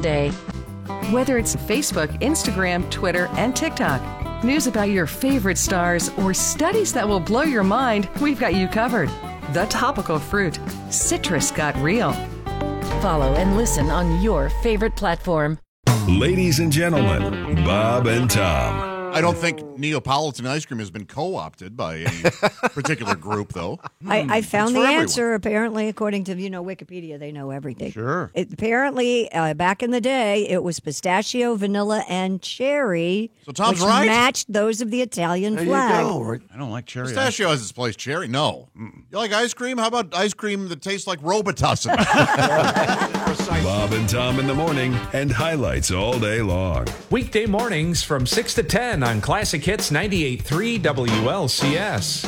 day. Whether it's Facebook, Instagram, Twitter, and TikTok, news about your favorite stars, or studies that will blow your mind, we've got you covered. The Topical Fruit. Citrus got real. Follow and listen on your favorite platform. Ladies and gentlemen, Bob and Tom. I don't think Neapolitan ice cream has been co-opted by any particular group, though. I found the everyone. answer. Apparently, according to Wikipedia, they know everything. Sure. Apparently, back in the day, it was pistachio, vanilla, and cherry. So Tom's which right. matched those of the Italian There flag. you go. I don't like cherry. Pistachio has its place. Cherry, no. You like ice cream? How about ice cream that tastes like Robitussin? Bob and Tom in the morning and highlights all day long. Weekday mornings from 6 to 10 on Classic Hits 98.3 WLCS.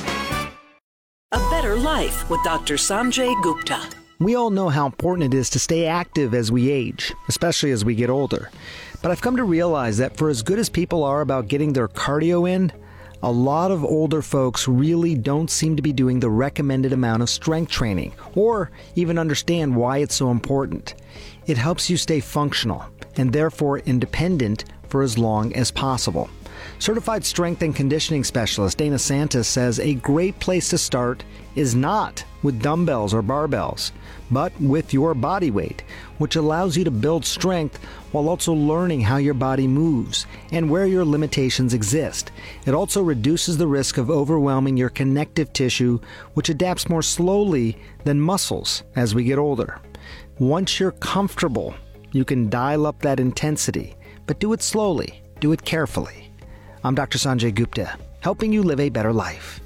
A Better Life with Dr. Sanjay Gupta. We all know how important it is to stay active as we age, especially as we get older. But I've come to realize that for as good as people are about getting their cardio in, a lot of older folks really don't seem to be doing the recommended amount of strength training, or even understand why it's so important. It helps you stay functional, and therefore independent for as long as possible. Certified strength and conditioning specialist Dana Santos says a great place to start is not with dumbbells or barbells, but with your body weight, which allows you to build strength while also learning how your body moves and where your limitations exist. It also reduces the risk of overwhelming your connective tissue, which adapts more slowly than muscles as we get older. Once you're comfortable, you can dial up that intensity, but do it slowly, do it carefully. I'm Dr. Sanjay Gupta, helping you live a better life.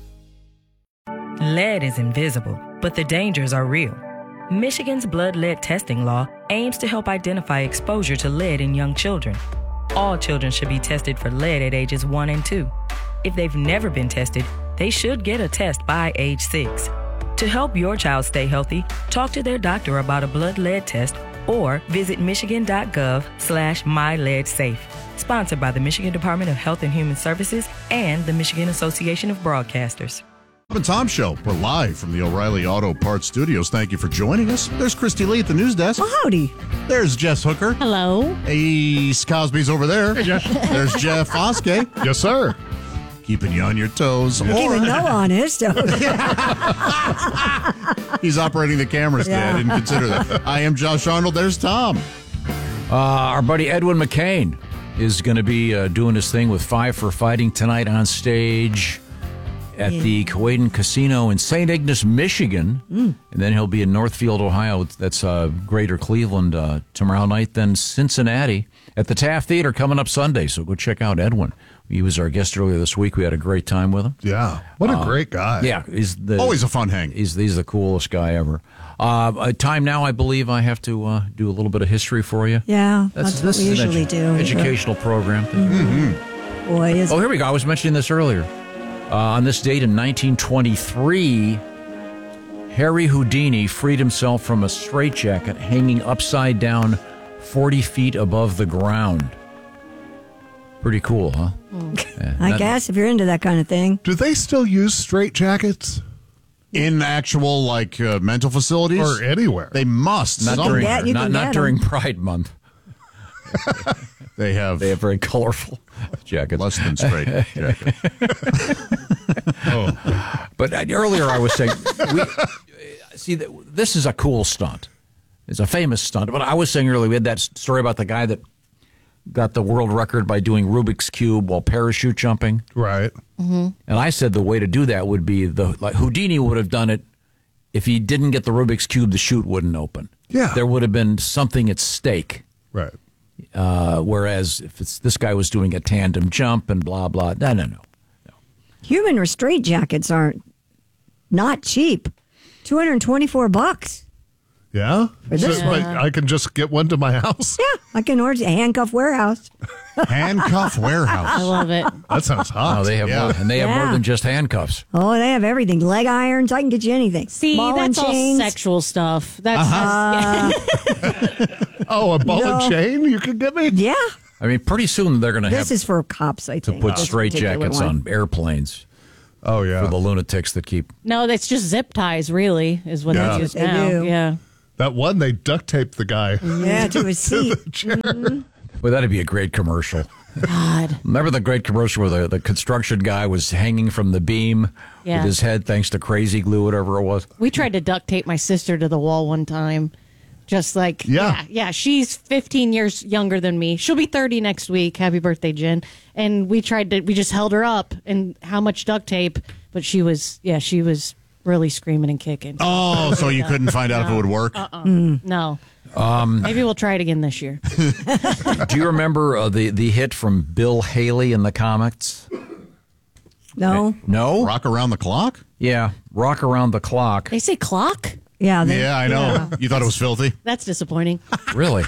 Lead is invisible, but the dangers are real. Michigan's blood lead testing law aims to help identify exposure to lead in young children. All children should be tested for lead at ages 1 and 2. If they've never been tested, they should get a test by age 6. To help your child stay healthy, talk to their doctor about a blood lead test or visit michigan.gov/myleadsafe. Sponsored by the Michigan Department of Health and Human Services and the Michigan Association of Broadcasters. Bob and Tom Show. We're live from the O'Reilly Auto Parts Studios. Thank you for joining us. There's Christy Lee at the news desk. Well, howdy. There's Jess Hooker. Hello. Ace Cosby's over there. Hey, Jeff. There's Jeff Foskey. Yes, sir. Keeping you on your toes. You're keeping no honest. He's operating the cameras today. I didn't consider that. I am Josh Arnold. There's Tom. Our buddy Edwin McCain is going to be doing his thing with Five for Fighting tonight on stage at the Kuwaitan Casino in St. Ignace, Michigan. And then he'll be in Northfield, Ohio. That's Greater Cleveland tomorrow night. Then Cincinnati at the Taft Theater coming up Sunday. So go check out Edwin. He was our guest earlier this week. We had a great time with him. Yeah. What a great guy. Yeah. He's Always a fun hang. He's the coolest guy ever. Time now, I believe I have to do a little bit of history for you. Yeah, that's what we usually do. Educational program. Boy, is Here we go. I was mentioning this earlier. On this date in 1923, Harry Houdini freed himself from a straitjacket hanging upside down 40 feet above the ground. Pretty cool, huh? I guess if you're into that kind of thing. Do they still use straitjackets? In actual, mental facilities? Or anywhere? They must. Not somewhere. not during Pride Month. They have very colorful jackets. Less than straight jacket. But earlier I was saying, this is a cool stunt. It's a famous stunt. But I was saying earlier, we had that story about the guy that got the world record by doing Rubik's Cube while parachute jumping. Right. Mm-hmm. And I said the way to do that would be, Houdini would have done it if he didn't get the Rubik's Cube, the chute wouldn't open. Yeah. There would have been something at stake. Right. Whereas if this guy was doing a tandem jump and blah, blah, no. Human restraint jackets are not cheap. $224. Yeah? For this So, one. I can just get one to my house? Yeah, I can order a handcuff warehouse. Handcuff warehouse. I love it. That sounds hot. Oh, they have more, and they have more Yeah. than just handcuffs. Oh, they have everything. Leg irons. I can get you anything. See, Ball and that's all chains. sexual stuff. That's Oh, a ball No. and chain you can get me? Yeah. I mean, pretty soon they're going to have This is for cops, I to think. put this straight particular jackets one. on airplanes Oh, yeah. for the lunatics that keep. no, that's just zip ties. Really, is what Yeah. they use They now. do. Yeah. That one, they duct taped the guy. Yeah, to his seat. the chair. Well, that'd be a great commercial. God. Remember the great commercial where the construction guy was hanging from the beam with his head thanks to crazy glue, whatever it was? We tried to duct tape my sister to the wall one time. Just like, yeah. She's 15 years younger than me. She'll be 30 next week. Happy birthday, Jen. And we just held her up and how much duct tape, but she was really screaming and kicking. Oh, so you couldn't find out if it would work? No. Maybe we'll try it again this year. Do you remember the hit from Bill Haley in the comics? No. No? Rock Around the Clock? Yeah, Rock Around the Clock. They say clock? Yeah. Yeah, I know. Yeah. You thought it was filthy? That's disappointing. Really?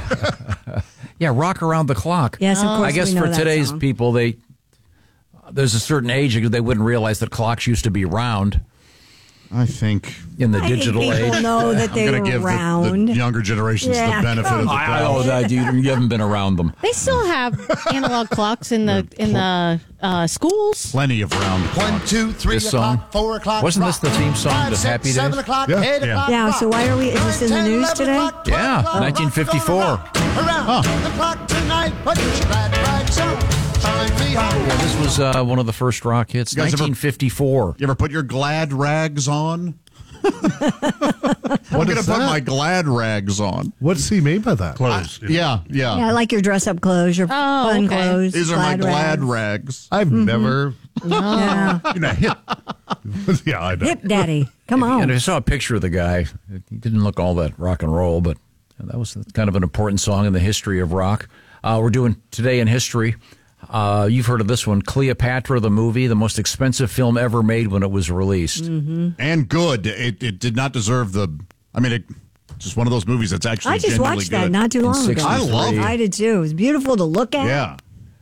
Yeah, Rock Around the Clock. Yes, of course. I guess we know for that today's song. people, there's a certain age they wouldn't realize that clocks used to be round. I think in the I think digital people age. know that they I'm going were to give round. the younger generations Yeah, the benefit of the I doubt. know that you haven't been around them. They still have analog clocks in the schools. Plenty of round clocks. 1, 2, 3 This song? o'clock, 4 o'clock. Wasn't this the theme song 5, to 6, Happy 7 Days? o'clock, Yeah. 8 o'clock. Yeah, so why is this in the 9, 10, news 11 today? o'clock, 12 Yeah, o'clock, 1954. Around the clock tonight, put your glad rags on. Time me home. Yeah, this was one of the first rock hits, You guys ever- 1954. You ever put your glad rags on? I'm going to put my glad rags on. What's he mean by that? Yeah. Yeah, like your dress-up clothes, your fun okay. clothes. These are my glad rags. rags. I've never. Yeah. You know, hip. Yeah, I know. Hip daddy. Come on. And I saw a picture of the guy. He didn't look all that rock and roll, but that was kind of an important song in the history of rock. We're doing Today in History. You've heard of this one, Cleopatra, the movie, the most expensive film ever made when it was released. Mm-hmm. And good. It did not deserve the... I mean, it's just one of those movies that's actually I just genuinely watched good. that not too long ago. I love it. I did too. It was beautiful to look at. Yeah.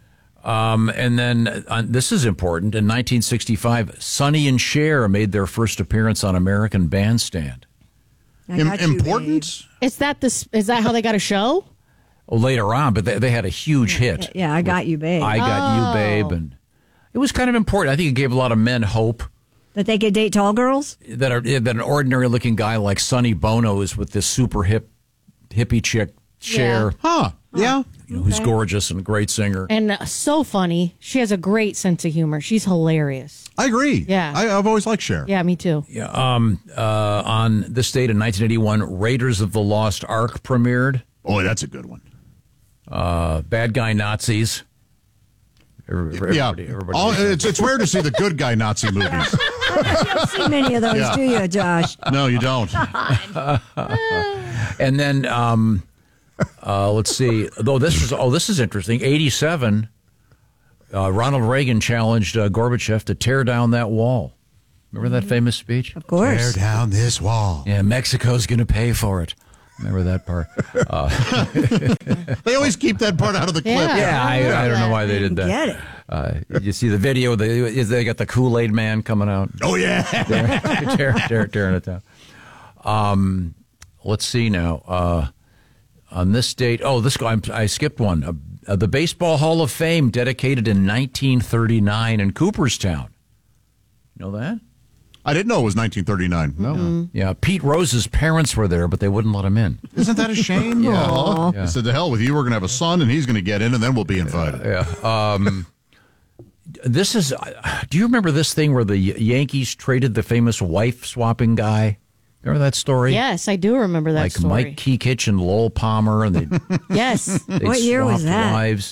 And then this is important. In 1965, Sonny and Cher made their first appearance on American Bandstand. I got you, Important? Is that how they got a show? Later on, but they had a huge hit. Yeah, I got you, babe. I Got You, Babe. And it was kind of important. I think it gave a lot of men hope That they could date tall girls? that an ordinary-looking guy like Sonny Bono is with this super hippie chick, Cher, Huh. Yeah. who's gorgeous and a great singer. And so funny. She has a great sense of humor. She's hilarious. I agree. Yeah. I've always liked Cher. Yeah, me too. Yeah, on this date in 1981, Raiders of the Lost Ark premiered. Boy, that's a good one. Bad guy Nazis. Everybody. It's rare to see the good guy Nazi movies. You don't see many of those, Yeah. do you, Josh? No, you don't. And then let's see. This is interesting. 87. Ronald Reagan challenged Gorbachev to tear down that wall. Remember that famous speech? Of course. Tear down this wall. Yeah, Mexico's going to pay for it. Remember that part? They always keep that part out of the clip. Yeah, I don't know why they did that. Get it. You see the video? They got the Kool-Aid Man coming out. Oh, yeah. tearing it down. Let's see now. On this date, this guy, I skipped one. The Baseball Hall of Fame dedicated in 1939 in Cooperstown. You know that? I didn't know it was 1939. No. Yeah, Pete Rose's parents were there, but they wouldn't let him in. Isn't that a shame? Yeah. I said, to hell with you. We're going to have a son, and he's going to get in, and then we'll be invited. Yeah. This is. Do you remember this thing where the Yankees traded the famous wife-swapping guy? Remember that story? Yes, I do remember that like story. Mike Kekich and Lowell Palmer, and they Yes. What year was that? Wives.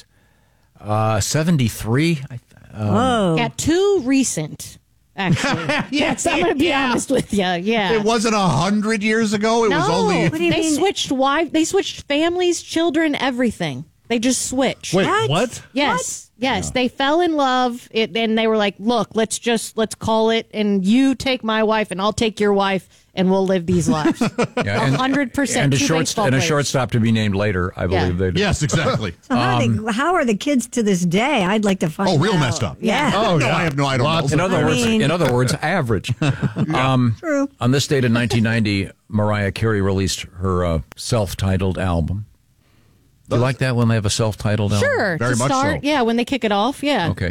73. Whoa. Yeah, too recent, actually. Yes, I'm going to be honest with you. Yeah. It wasn't 100 years ago. It was only. What do you They mean? switched They switched families, children, everything. They just switched. Wait, What? what? Yes, yes. They fell in love, and they were like, "Look, let's call it, and you take my wife, and I'll take your wife, and we'll live these lives." 100%. And a two baseball players. shortstop to be named later, I believe they did. Yes, exactly. So how are the kids to this day? I'd like to find out. Oh, real messed up. Yeah. Oh, No, yeah. I have no. I don't Lots know. In other words, average. True. On this date in 1990, Mariah Carey released her self-titled album. Do you like that when they have a self-titled album? Sure. Very to much start, so. yeah, when they kick it off, yeah. Okay.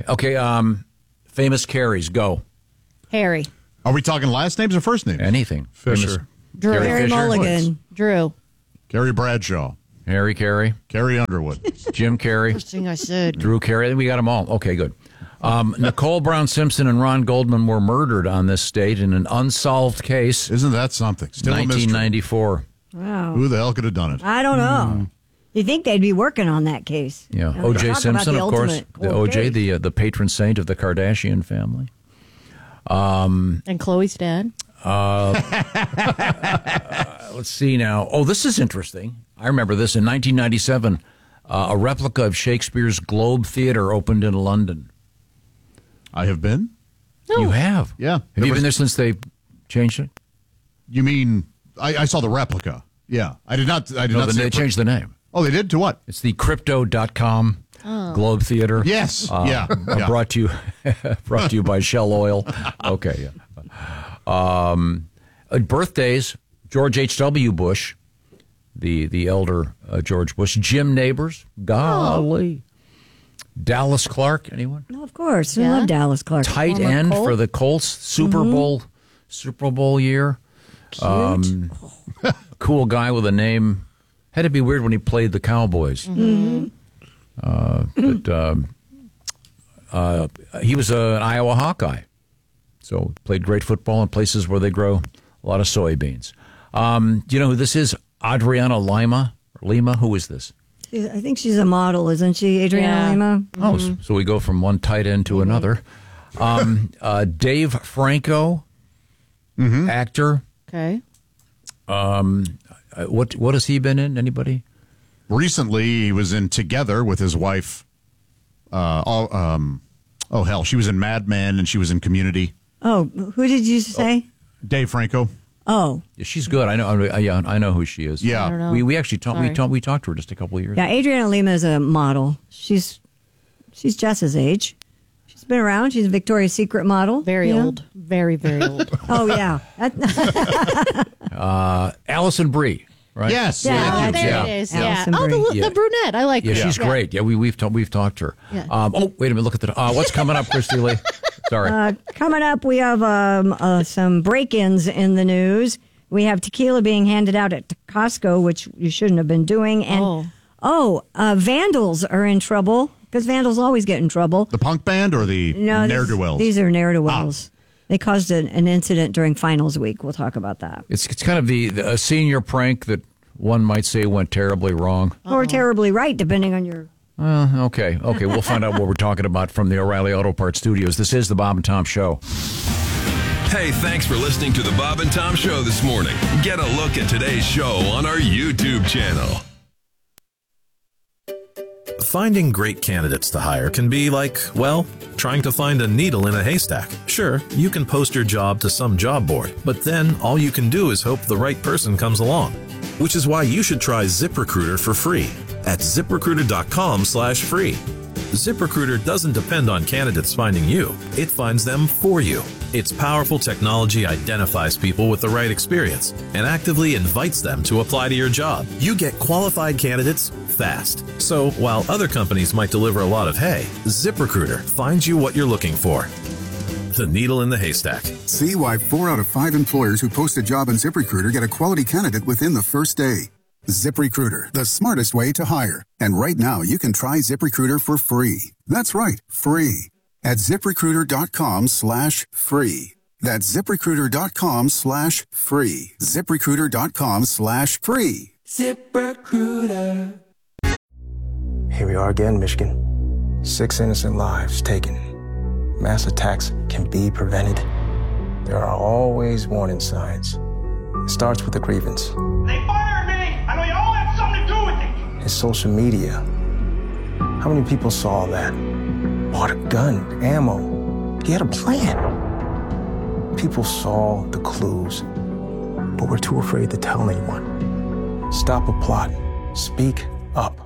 Famous Carries, go. Harry. Are we talking last names or first names? Anything. Fisher. Drew. Harry Mulligan. Drew. Carrie Bradshaw. Harry Carey. Carrie Underwood. Jim Carey. First thing I said. Drew Carey. We got them all. Okay, good. Nicole Brown Simpson and Ron Goldman were murdered on this state in an unsolved case. Isn't that something? Still 1994. Wow. Who the hell could have done it? I don't know. You think they'd be working on that case? Yeah. Now, O.J. talk about Simpson, the of course. ultimate The cold O.J., case. the patron saint of the Kardashian family. And Chloe's dad. Let's see now. Oh, this is interesting. I remember this in 1997. A replica of Shakespeare's Globe Theatre opened in London. I have been. You have? Yeah. Have you been there since they changed it? You mean I saw the replica? Yeah. I did not. I did not. They changed the name. Oh, they did? To what? It's the Crypto.com Globe Theater. Yes. Yeah. Brought to you by Shell Oil. Okay. Yeah. Birthdays: George H.W. Bush, the elder George Bush. Jim Neighbors. Golly. Dallas Clark. Anyone? No, of course. We love Dallas Clark. Tight Former end Colt. for the Colts. Super Bowl year. Cute. Cool guy with a name. Had to be weird when he played the Cowboys. Mm-hmm. But he was an Iowa Hawkeye. So played great football in places where they grow a lot of soybeans. Do you know who this is? Adriana Lima? Who is this? I think she's a model, isn't she, Adriana Lima? Oh, so we go from one tight end to another. Dave Franco, actor. Okay. What has he been in? Anybody? Recently, he was in Together with his wife. She was in Mad Men and she was in Community. Oh, who did you say? Dave Franco. Oh, Yeah, she's good. I know who she is. Yeah. I don't know. We actually talked. Sorry. We talked to her just a couple of years. yeah. Adriana Lima is a model. She's Jess's age. She's been around. She's a Victoria's Secret model. Very Yeah. old. Very, very old. Oh yeah. Allison Brie, right? Yes. Yeah, thank you. There Yeah. it is. Allison Yeah. Oh, Brie. the brunette. I like Yeah, her. she's great. Yeah, we've talked to her. Yeah. Oh, wait a minute. Look at the. What's coming up, Christy Lee? Sorry. Coming up, we have some break-ins in the news. We have tequila being handed out at Costco, which you shouldn't have been doing. And vandals are in trouble because vandals always get in trouble. The punk band or the ne'er-do-wells? These are ne'er-do-wells. They caused an incident during finals week. We'll talk about that. It's kind of a senior prank that one might say went terribly wrong. Or terribly right, depending on your... Okay. We'll find out what we're talking about from the O'Reilly Auto Parts Studios. This is the Bob and Tom Show. Hey, thanks for listening to the Bob and Tom Show this morning. Get a look at today's show on our YouTube channel. Finding great candidates to hire can be like, well, trying to find a needle in a haystack. Sure, you can post your job to some job board, but then all you can do is hope the right person comes along. Which is why you should try ZipRecruiter for free at ZipRecruiter.com/free. ZipRecruiter doesn't depend on candidates finding you. It finds them for you. Its powerful technology identifies people with the right experience and actively invites them to apply to your job. You get qualified candidates fast. So while other companies might deliver a lot of hay, ZipRecruiter finds you what you're looking for. The needle in the haystack. See why 4 out of 5 employers who post a job on ZipRecruiter get a quality candidate within the first day. ZipRecruiter, the smartest way to hire. And right now, you can try ZipRecruiter for free. That's right, free. At ZipRecruiter.com/free. That's ZipRecruiter.com/free. ZipRecruiter.com/free. ZipRecruiter. Here we are again, Michigan. 6 innocent lives taken. Mass attacks can be prevented. There are always warning signs. It starts with a grievance. They fired me! I know you all have something to do with it! It's social media. How many people saw that? Bought a gun, ammo. He had a plan. People saw the clues, but were too afraid to tell anyone. Stop a plot. Speak up.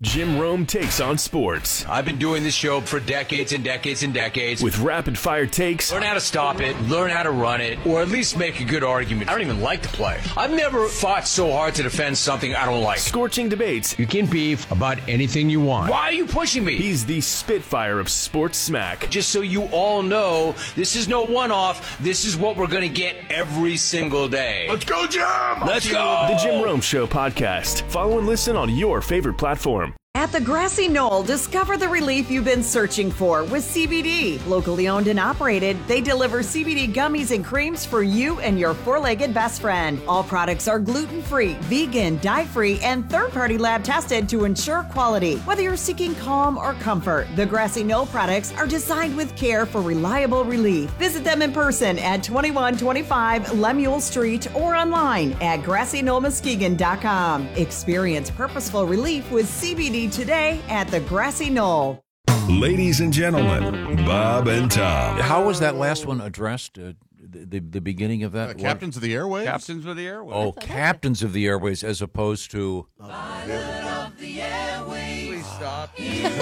Jim Rome takes on sports. I've been doing this show for decades and decades and decades. With rapid-fire takes. Learn how to stop it, learn how to run it, or at least make a good argument. I don't even like to play. I've never fought so hard to defend something I don't like. Scorching debates. You can beef about anything you want. Why are you pushing me? He's the Spitfire of sports smack. Just so you all know, this is no one-off. This is what we're going to get every single day. Let's go, Jim! Let's go! The Jim Rome Show podcast. Follow and listen on your favorite platform. At the Grassy Knoll, discover the relief you've been searching for with CBD. Locally owned and operated, they deliver CBD gummies and creams for you and your four-legged best friend. All products are gluten-free, vegan, dye-free, and third-party lab tested to ensure quality. Whether you're seeking calm or comfort, the Grassy Knoll products are designed with care for reliable relief. Visit them in person at 2125 Lemuel Street or online at GrassyKnollMuskegon.com. Experience purposeful relief with CBD today at the Grassy Knoll. Ladies and gentlemen, Bob and Tom. How was that last one addressed? The beginning of that? Captains of the Airways? Captains of the Airways. Oh, Captains of the Airways as opposed to... Pilot of the Airways. Please stop.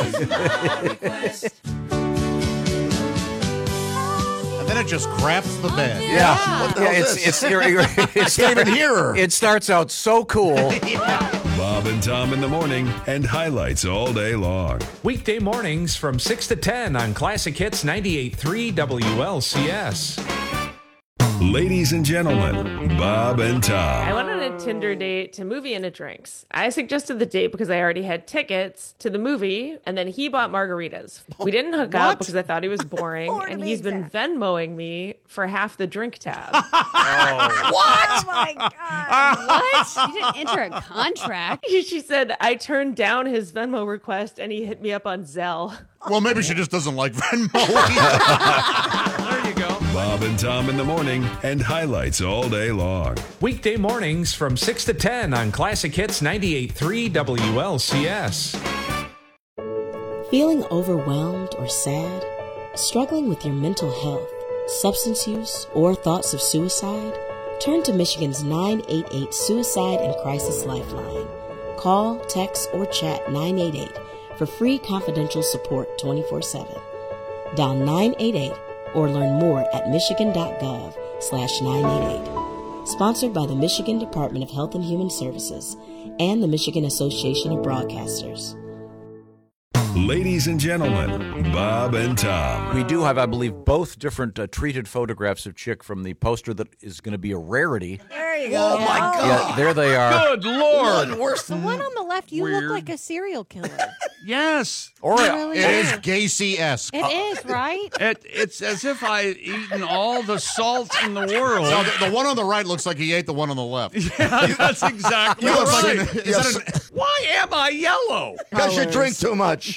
And then it just craps the bed. Yeah. What the hell is It's this? I can't even hear her. It starts out so cool. Bob and Tom in the morning and highlights all day long. Weekday mornings from 6 to 10 on Classic Hits 98.3 WLCS. Ladies and gentlemen, Bob and Tom. I went on a Tinder date to Movie and a Drinks. I suggested the date because I already had tickets to the movie, and then he bought margaritas. We didn't hook up because I thought he was boring, and he's been Venmoing me for half the drink tab. What? Oh my God. What? You didn't enter a contract. She said I turned down his Venmo request, and he hit me up on Zelle. Well, maybe she just doesn't like Venmo. There you go. Bob and Tom in the morning and highlights all day long. Weekday mornings from 6 to 10 on Classic Hits 98.3 WLCS. Feeling overwhelmed or sad? Struggling with your mental health, substance use, or thoughts of suicide? Turn to Michigan's 988 Suicide and Crisis Lifeline. Call, text, or chat 988 for free confidential support 24/7. Dial 988 or learn more at michigan.gov/988. Sponsored by the Michigan Department of Health and Human Services and the Michigan Association of Broadcasters. Ladies and gentlemen, Bob and Tom. We do have, I believe, both different treated photographs of Chick from the poster that is going to be a rarity. There you go. Oh, my God. Yeah, there they are. Good Lord. The one on the left, you look like a serial killer. Yes. Or really it is Gacy-esque. It is, right? It's as if I had eaten all the salt in the world. No, the one on the right looks like he ate the one on the left. Yeah, that's exactly He looks right. like Why am I yellow? Because you drink too much.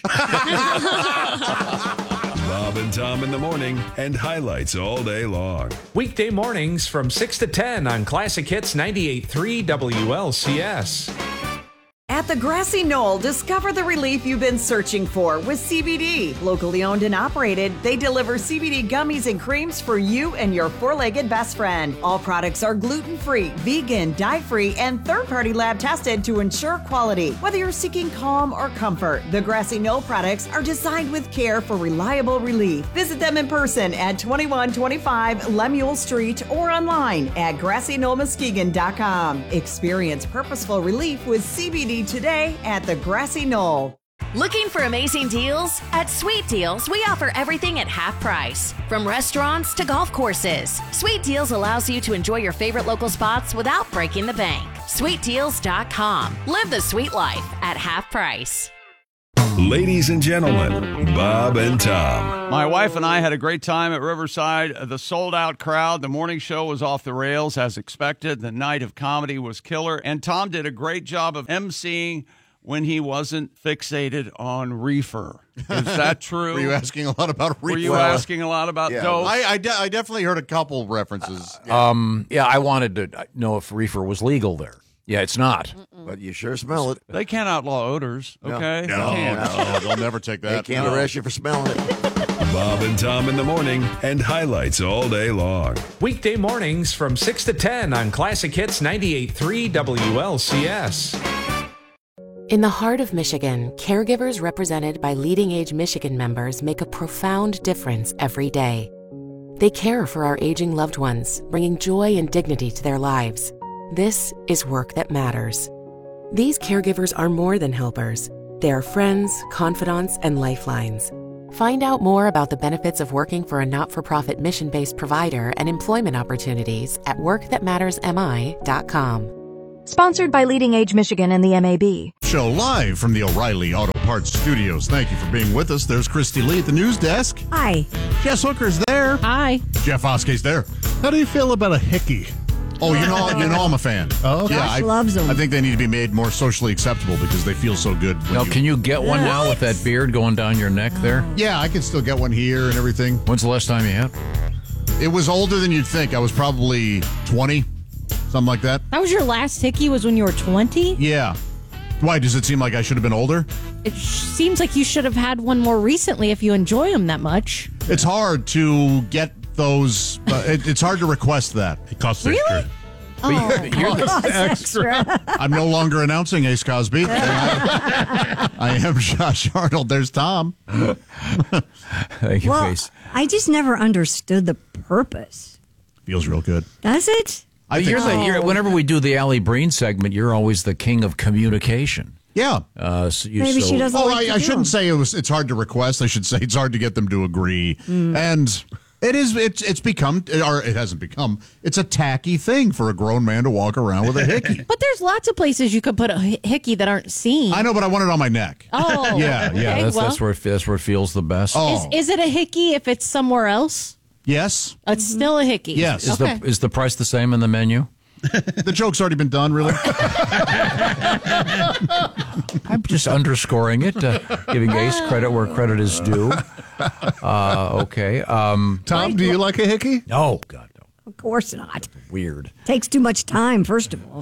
Bob and Tom in the morning and highlights all day long. Weekday mornings from 6 to 10 on Classic Hits 98.3 WLCS. At the Grassy Knoll, discover the relief you've been searching for with CBD. Locally owned and operated, they deliver CBD gummies and creams for you and your four-legged best friend. All products are gluten-free, vegan, dye-free, and third-party lab tested to ensure quality. Whether you're seeking calm or comfort, the Grassy Knoll products are designed with care for reliable relief. Visit them in person at 2125 Lemuel Street or online at GrassyKnollMuskegon.com. Experience purposeful relief with CBD today at the Grassy Knoll. Looking for amazing deals? At Sweet Deals, we offer everything at half price. From restaurants to golf courses, Sweet Deals allows you to enjoy your favorite local spots without breaking the bank. SweetDeals.com. Live the sweet life at half price. Ladies and gentlemen, Bob and Tom. My wife and I had a great time at Riverside. The sold-out crowd. The morning show was off the rails as expected. The night of comedy was killer. And Tom did a great job of emceeing when he wasn't fixated on reefer. Is that true? Were you asking a lot about reefer? Were you asking a lot about dope? I definitely heard a couple references. Yeah, I wanted to know if reefer was legal there. Yeah, it's not. But you sure smell it. They can't outlaw odors, okay? No, They can't. they'll never take that. They can't arrest you for smelling it. Bob and Tom in the morning and highlights all day long. Weekday mornings from 6 to 10 on Classic Hits 98.3 WLCS. In the heart of Michigan, caregivers represented by Leading Age Michigan members make a profound difference every day. They care for our aging loved ones, bringing joy and dignity to their lives. This is work that matters. These caregivers are more than helpers. They are friends, confidants, and lifelines. Find out more about the benefits of working for a not-for-profit mission-based provider and employment opportunities at workthatmattersmi.com. Sponsored by Leading Age Michigan and the MAB. Show live from the O'Reilly Auto Parts Studios. Thank you for being with us. There's Christy Lee at the news desk. Hi. Jess Hooker's there. Hi. Jeff Oskey's there. How do you feel about a hickey? Oh, you know I'm a fan. Oh, okay. Josh loves them. I think they need to be made more socially acceptable because they feel so good. Now, can you get one now with that beard going down your neck there? Yeah, I can still get one here and everything. When's the last time you had? It was older than you'd think. I was probably 20, something like that. That was your last hickey was when you were 20? Yeah. Why, does it seem like I should have been older? It seems like you should have had one more recently if you enjoy them that much. It's hard to get those. It's hard to request that. It costs Really? extra. Oh, extra. I'm no longer announcing Ace Cosby. I am Josh Arnold. There's Tom. Thank you, Well, Face. I just never understood the purpose. Feels real good. Does it? I think so. Whenever we do the Allie Breen segment, you're always the king of communication. Yeah. Maybe she doesn't like to I do shouldn't them. say it's hard to request. I should say it's hard to get them to agree. And it's become, or it hasn't become, it's a tacky thing for a grown man to walk around with a hickey. But there's lots of places you could put a hickey that aren't seen. I know, but I want it on my neck. Oh. Yeah. Okay, That's where it feels the best. Oh. Is it a hickey if it's somewhere else? Yes. It's still a hickey. Yes. Is the price the same in the menu? The joke's already been done, really. I'm just underscoring it, giving Ace credit where credit is due. Okay. Tom, do you like a hickey? Oh, God, no. Of course not. Weird. Takes too much time, first of all.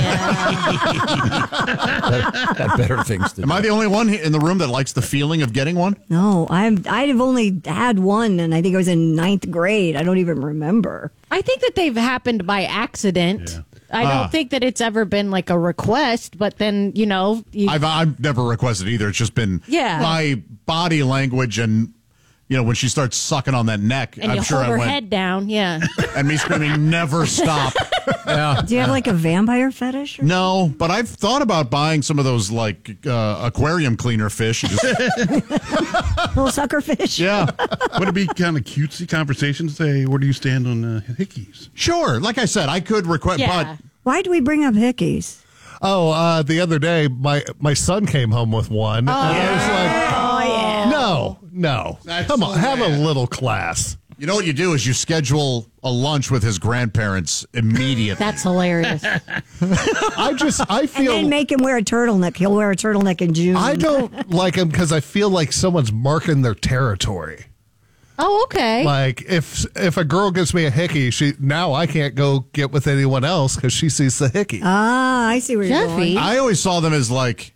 That better things to do. Am I the only one in the room that likes the feeling of getting one? No, I've only had one, and I think I was in 9th grade. I don't even remember. I think that they've happened by accident. Yeah. I don't think that it's ever been like a request, but then, I've never requested either. It's just been my body language and, when she starts sucking on that neck, and I'm you sure hold I her went. head down, yeah. And me screaming, never stop. Yeah. Do you have like a vampire fetish? Or No, but I've thought about buying some of those aquarium cleaner fish. little sucker fish? Yeah. Would it be kind of cutesy conversation to say, where do you stand on hickeys? Sure. Like I said, I could request, but Why do we bring up hickeys? Oh, the other day, my son came home with one. And I was like, no. Come on, have a little class. You know what you do is you schedule a lunch with his grandparents immediately. That's hilarious. I feel. And then make him wear a turtleneck. He'll wear a turtleneck in June. I don't like him because I feel like someone's marking their territory. Oh, okay. Like if a girl gives me a hickey, now I can't go get with anyone else because she sees the hickey. Ah, I see where you're going. I always saw them as like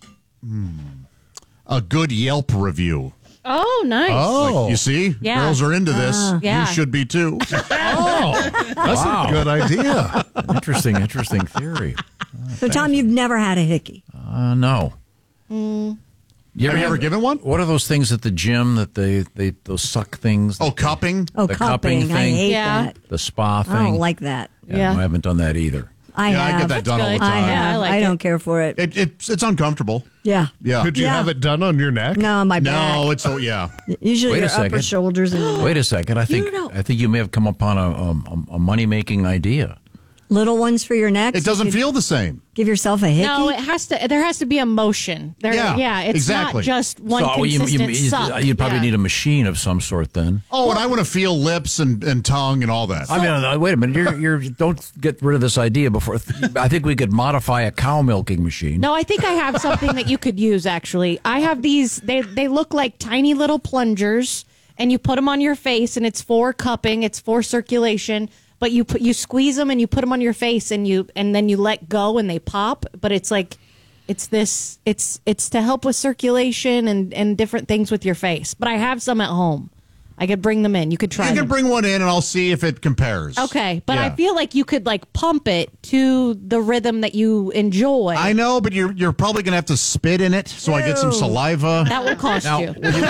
a good Yelp review. Oh, nice. Like, you see? Yeah. Girls are into this. Yeah. You should be too. That's a good idea. Interesting theory. So, Tom, you've never had a hickey? No. Have you ever given one? What are those things at the gym that they those suck things? Oh, cupping? Oh, the cupping. I hate that. The spa thing. I don't like that. Yeah. I haven't done that either. I have. I get that done all the time. I have. like I it. don't care for it. It's uncomfortable. Yeah. Yeah. Could you have it done on your neck? No, on my back. No, it's yeah. Usually Wait a your upper second. shoulders. And Wait a second. I think you may have come upon a money making idea. little ones for your neck. It doesn't feel the same. Give yourself a hickey. No, it has to. There has to be a motion. It's exactly. not just one consistent suck. You'd probably need a machine of some sort then. Oh, and I want to feel lips and tongue and all that. I mean, wait a minute. You're don't get rid of this idea before. I think we could modify a cow milking machine. No, I think I have something that you could use. Actually, I have these. They look like tiny little plungers, and you put them on your face, and it's for cupping. It's for circulation. But you squeeze them and you put them on your face and then you let go and they pop. But it's like it's to help with circulation and different things with your face. But I have some at home. I could bring them in. You could try You them. can bring one in, and I'll see if it compares. Okay, but Yeah. I feel like you could like pump it to the rhythm that you enjoy. I know, but you're probably going to have to spit in it, so I get some saliva. That will cost Now, you.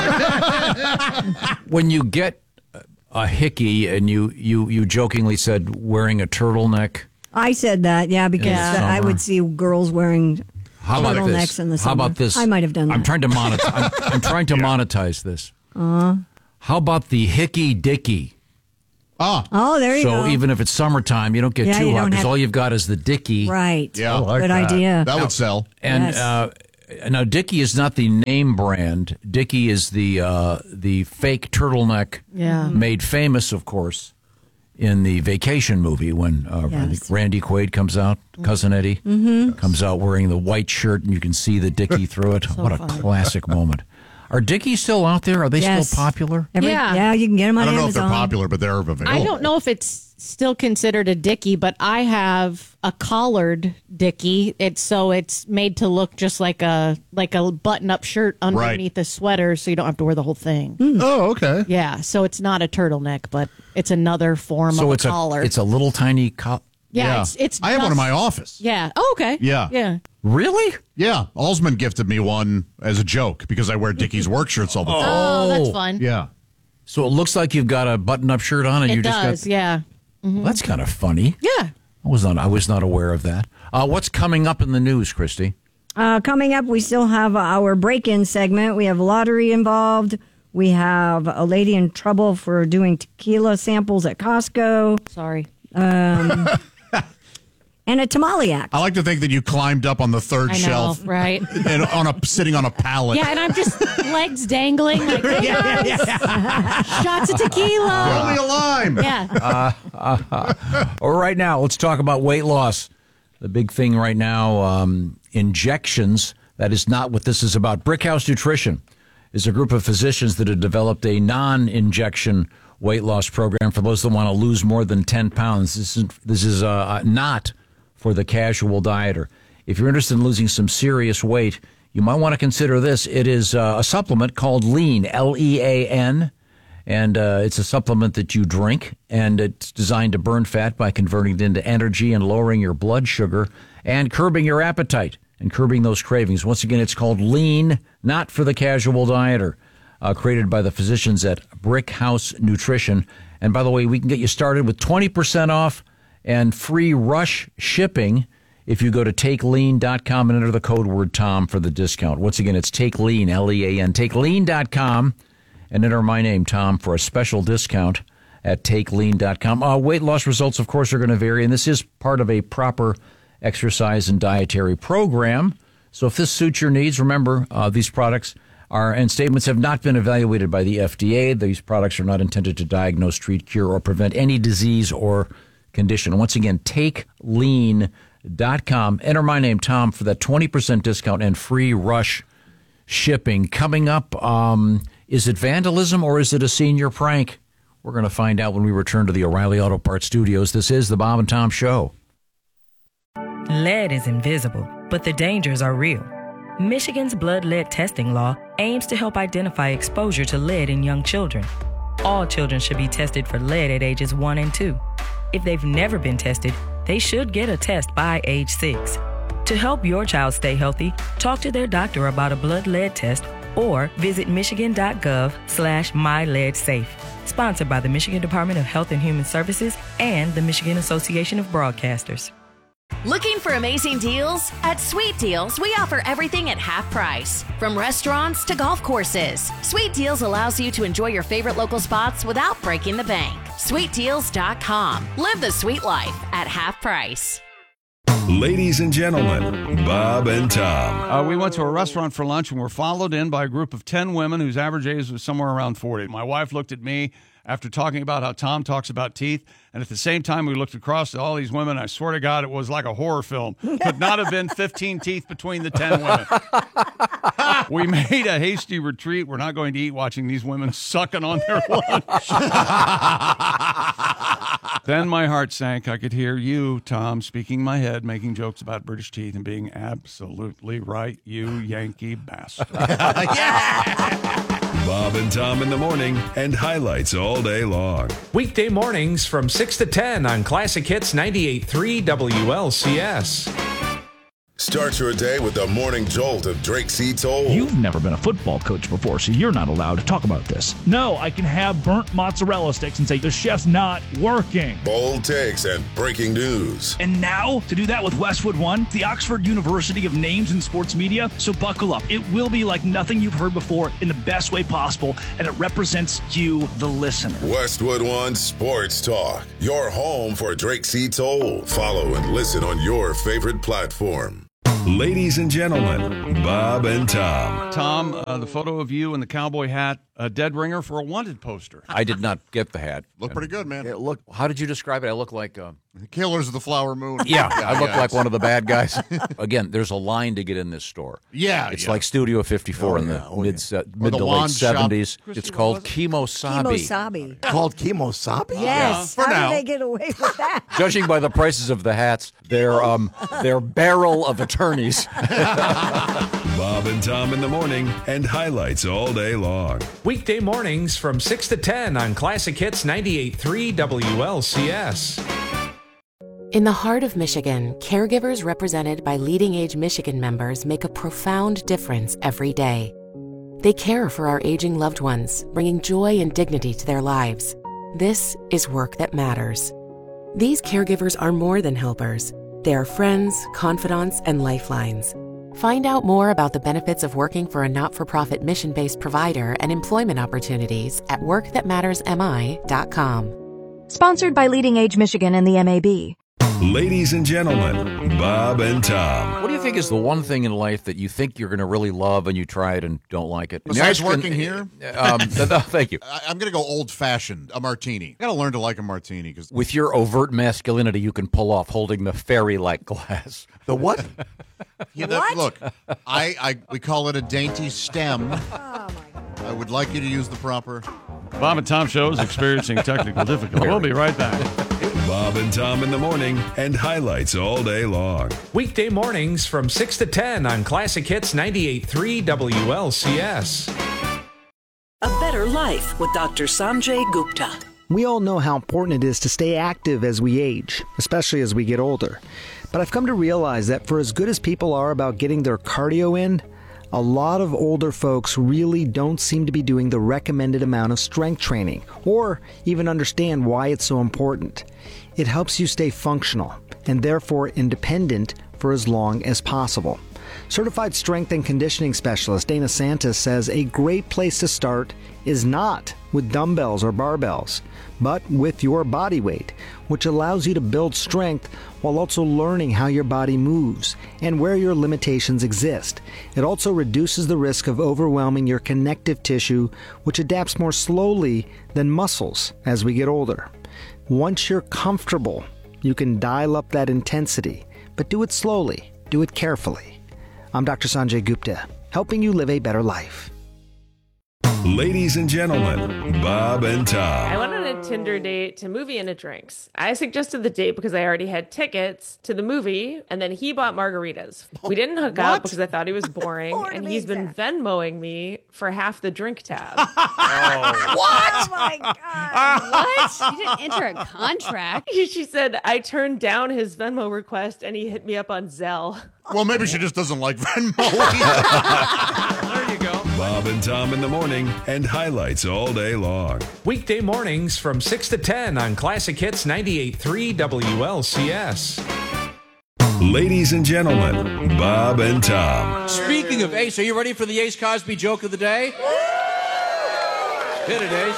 When you get a hickey, and you jokingly said wearing a turtleneck. I said that, yeah, because I would see girls wearing turtlenecks in the summer. How about this? I might have done that. I'm trying to monetize. I'm trying to monetize this. How about the hickey dicky? Oh, there you go. So even if it's summertime, you don't get too you hot don't because have- all you've got is the dicky. Right. Yeah, Good idea. That would sell. And Yes. now Dickie is not the name brand. Dickie is the fake turtleneck, Yeah. made famous, of course, in the Vacation movie when I think Randy Quaid comes out, Cousin Eddie comes out wearing the white shirt, and you can see the Dickie through it. What a classic moment! Are Dickies still out there? Are they still popular? Yeah, you can get them on I don't know Amazon. if they're popular, but they're available. I don't know if it's still considered a dickie, but I have a collared dickie. It's made to look just like a button-up shirt underneath a sweater, so you don't have to wear the whole thing. Oh, okay. Yeah, so it's not a turtleneck, but it's another form So of it's a collar. it's a little tiny collar. Yeah, it's I have one in just- my office. Yeah. Oh, okay. Yeah. Yeah. Really? Yeah. Alsman gifted me one as a joke because I wear Dickies work shirts all the time. Oh, that's fun. Yeah. So it looks like you've got a button-up shirt on, and It you just does. got. Yeah. Mhm. That's kind of funny. Yeah. I was not aware of that. What's coming up in the news, Christy? Coming up, we still have our break-in segment. We have lottery involved. We have a lady in trouble for doing tequila samples at Costco. Sorry. And a tamale act. I like to think that you climbed up on the third I know, shelf, right? and sitting on a pallet. Yeah, and I'm just legs dangling like, hey guys, shots of tequila. Throw me a lime. Yeah. Right now, let's talk about weight loss. The big thing right now, injections. That is not what this is about. Brickhouse Nutrition is a group of physicians that have developed a non-injection weight loss program for those that want to lose more than 10 pounds. This is not for the casual dieter. If you're interested in losing some serious weight, you might want to consider this. It is a supplement called Lean, L-E-A-N, and it's a supplement that you drink, and it's designed to burn fat by converting it into energy and lowering your blood sugar and curbing your appetite and curbing those cravings. Once again, it's called Lean, not for the casual dieter, created by the physicians at Brickhouse Nutrition. And by the way, we can get you started with 20% off and free rush shipping if you go to takelean.com and enter the code word Tom for the discount. Once again, it's TakeLean, L-E-A-N, takelean.com, and enter my name, Tom, for a special discount at takelean.com. Weight loss results, of course, are going to vary, and this is part of a proper exercise and dietary program. So if this suits your needs, remember, these products and statements have not been evaluated by the FDA. These products are not intended to diagnose, treat, cure, or prevent any disease or condition. Once again, takelean.com. Enter my name, Tom, for that 20% discount and free rush shipping. Coming up, is it vandalism or is it a senior prank? We're going to find out when we return to the O'Reilly Auto Parts studios. This is the Bob and Tom Show. Lead is invisible, but the dangers are real. Michigan's blood lead testing law aims to help identify exposure to lead in young children. All children should be tested for lead at ages 1 and 2. If they've never been tested, they should get a test by age 6. To help your child stay healthy, talk to their doctor about a blood lead test or visit michigan.gov/myleadsafe. Sponsored by the Michigan Department of Health and Human Services and the Michigan Association of Broadcasters. Looking for amazing deals? At Sweet Deals, we offer everything at half price. From restaurants to golf courses, Sweet Deals allows you to enjoy your favorite local spots without breaking the bank. SweetDeals.com. Live the sweet life at half price. Ladies and gentlemen, Bob and Tom. We went to a restaurant for lunch and were followed in by a group of 10 women whose average age was somewhere around 40. My wife looked at me after talking about how Tom talks about teeth, and at the same time we looked across at all these women. I swear to God, it was like a horror film. Could not have been 15 teeth between the 10 women. We made a hasty retreat. We're not going to eat watching these women sucking on their lunch. Then my heart sank. I could hear you, Tom, speaking in my head, making jokes about British teeth and being absolutely right, you Yankee bastard. Bob and Tom in the morning and highlights all day long. Weekday mornings from 6 to 10 on Classic Hits 98.3 WLCS. Start your day with the morning jolt of Drake C. Toll. You've never been a football coach before, so you're not allowed to talk about this. No, I can have burnt mozzarella sticks and say the chef's not working. Bold takes and breaking news. And now, to do that with Westwood One, the Oxford University of Names in Sports Media, so buckle up. It will be like nothing you've heard before in the best way possible, and it represents you, the listener. Westwood One Sports Talk, your home for Drake C. Toll. Follow and listen on your favorite platform. Ladies and gentlemen, Bob and Tom. Tom, the photo of you in the cowboy hat, a dead ringer for a wanted poster. I did not get the hat. Look pretty good, man. How did you describe it? I look like Killers of the Flower Moon. Yeah, I look like one of the bad guys. Again, there's a line to get in this store. Yeah, it's like Studio 54 in the mid to late 70s. It's called Kemosabe. Kemosabe. Called Kemosabe? Yes. For How now. did they get away with that? Judging by the prices of the hats, they're barrel of attorneys. Bob and Tom in the morning and highlights all day long. Weekday mornings from 6 to 10 on Classic Hits 98.3 WLCS. In the heart of Michigan, caregivers represented by Leading Age Michigan members make a profound difference every day. They care for our aging loved ones, bringing joy and dignity to their lives. This is work that matters. These caregivers are more than helpers. They are friends, confidants, and lifelines. Find out more about the benefits of working for a not-for-profit mission-based provider and employment opportunities at workthatmattersmi.com. Sponsored by Leading Age Michigan and the MAB. Ladies and gentlemen, Bob and Tom. What do you think is the one thing in life that you think you're going to really love and you try it and don't like it? Besides working here? Thank you. I'm going to go old-fashioned, a martini. I got to learn to like a martini. Cause with your overt masculinity, you can pull off holding the fairy-like glass. The what? Look, we call it a dainty stem. Oh, my God. I would like you to use the proper... Bob and Tom Show is experiencing technical difficulty. We'll be right back. Bob and Tom in the morning and highlights all day long. Weekday mornings from 6 to 10 on Classic Hits 98.3 WLCS. A better life with Dr. Sanjay Gupta. We all know how important it is to stay active as we age, especially as we get older. But I've come to realize that for as good as people are about getting their cardio in, a lot of older folks really don't seem to be doing the recommended amount of strength training, or even understand why it's so important. It helps you stay functional, and therefore independent for as long as possible. Certified strength and conditioning specialist Dana Santis says a great place to start is not with dumbbells or barbells, but with your body weight, which allows you to build strength while also learning how your body moves and where your limitations exist. It also reduces the risk of overwhelming your connective tissue, which adapts more slowly than muscles as we get older. Once you're comfortable, you can dial up that intensity, but do it slowly, do it carefully. I'm Dr. Sanjay Gupta, helping you live a better life. Ladies and gentlemen, Bob and Tom. I went on a Tinder date to Movie and a Drinks. I suggested the date because I already had tickets to the movie, and then he bought margaritas. We didn't hook up because I thought he was boring, and he's been Venmoing me for half the drink tab. What? Oh my God. What? You didn't enter a contract. She said I turned down his Venmo request, and he hit me up on Zelle. Well, maybe she just doesn't like Venmo. There you go. Bob and Tom in the morning and highlights all day long. Weekday mornings from 6 to 10 on Classic Hits 98.3 WLCS. Ladies and gentlemen, Bob and Tom. Speaking of Ace, are you ready for the Ace Cosby joke of the day? Hit it, Ace.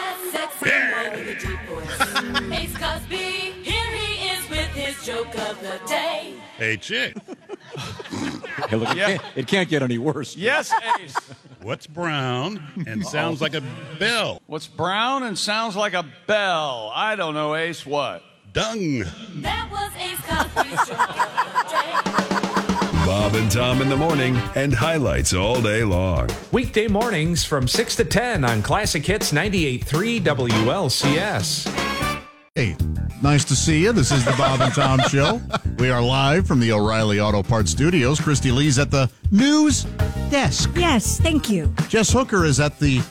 Ace Cosby, here he is with his joke of the day. Hey, chick. Hey, look, it can't get any worse. Yes, Ace. What's brown and sounds like a bell? What's brown and sounds like a bell? I don't know, Ace. What? Dung. That was Ace Cosby's joke of the day. Bob and Tom in the morning and highlights all day long. Weekday mornings from 6 to 10 on Classic Hits 98.3 WLCS. Hey, nice to see you. This is the Bob and Tom Show. We are live from the O'Reilly Auto Parts Studios. Christy Lee's at the news desk. Yes, thank you. Jess Hooker is at the